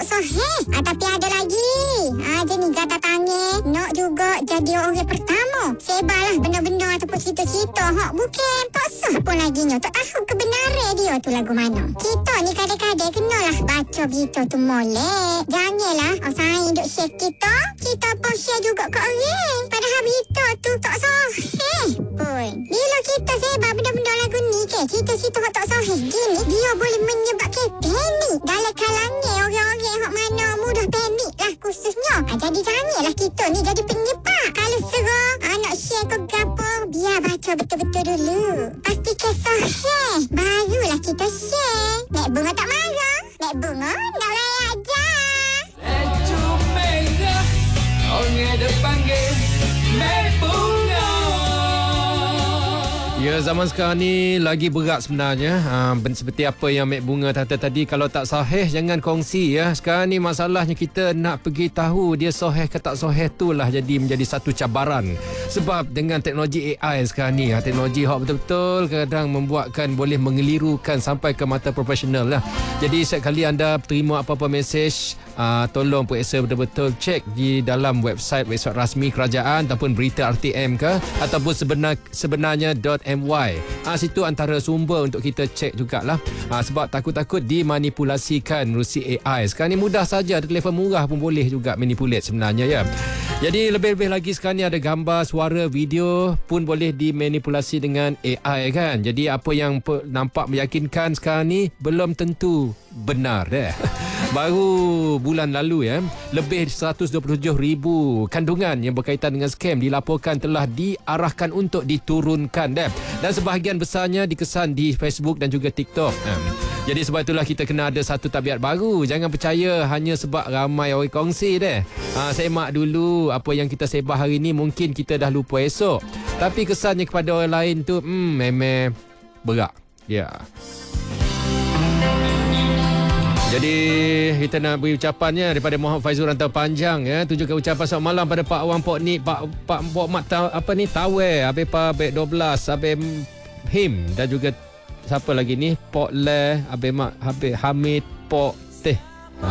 tok sahih. Tapi ada lagi. Jenis gata tangan. Nak juga jadi orang pertama. Sebarlah benda-benda ataupun cerita-cerita. Bukan tak sah pun lagi. Tak tahu kebenaran dia tu lagu mana. Kita ni kadang-kadang kenalah baca berita tu molek. Janganlah saya duk share kita. Kita pun share juga ke orang. Padahal berita tu tak sahih pun. Bila kita sebar benda-benda lagu ni ke, cerita-cerita tak sahih gini, dia boleh menyebabkan panik dalam kalangan orang-orang yang mana mudah panik lah khususnya. Jadi janganlah kita ni jadi penyebab. Kalau serang nak share ke gapo, biar baca betul-betul dulu. Pastikan sahih, barulah kita share. Nek bunga tak marah, nek bunga nak layak je. Lecu merah, orang depan gate, mek bunga. Ya, zaman sekarang ni lagi berat sebenarnya. Seperti apa yang Mek Bunga kata tadi, kalau tak sahih jangan kongsi ya. Sekarang ni masalahnya kita nak pergi tahu dia sahih ke tak sahih, itulah menjadi satu cabaran. Sebab dengan teknologi AI sekarang ni, teknologi yang betul-betul kadang membuatkan boleh mengelirukan sampai ke mata profesional lah. Jadi setiap kali anda terima apa-apa mesej, tolong periksa betul-betul, cek di dalam website rasmi kerajaan ataupun berita RTM ke ataupun sebenarnya .my. Situ antara sumber untuk kita cek jugalah. Sebab takut-takut dimanipulasikan melalui AI. Sekarang ni mudah saja, ada telefon murah pun boleh juga manipulate sebenarnya ya. Jadi lebih-lebih lagi sekarang ni ada gambar, suara, video pun boleh dimanipulasi dengan AI kan. Jadi apa yang nampak meyakinkan sekarang ni belum tentu benar Baru bulan lalu lebih 127,000 kandungan yang berkaitan dengan skam dilaporkan telah diarahkan untuk diturunkan dan sebahagian besarnya dikesan di Facebook dan juga TikTok. Jadi sebab itulah kita kena ada satu tabiat baru. Jangan percaya hanya sebab ramai orang kongsi semak dulu apa yang kita sebar hari ni, mungkin kita dah lupa esok. Tapi kesannya kepada orang lain tu memang berat. Ya. Jadi kita nak beri ucapannya daripada Muhammad Faizul Rantau Panjang tunjukkan ucapan selamat malam pada Pak Wan Pok Nik, Pak Pok Mat Tawe, habis Pak Bek 12, habis Him dan juga siapa lagi ni, Pok Le, habis Mak, habis Hamid, Pok